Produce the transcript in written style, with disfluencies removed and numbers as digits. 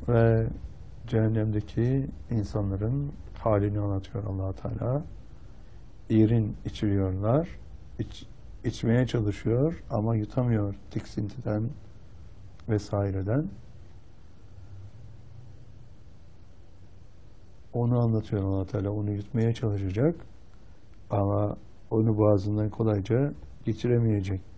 Ve cehennemdeki insanların halini anlatıyor Allah Teala. İrin içiriyorlar. İçmeye çalışıyor ama yutamıyor tiksintiden vesaireden. Onu anlatıyor Allah Teala. Onu yutmaya çalışacak ama onu boğazından kolayca geçiremeyecek.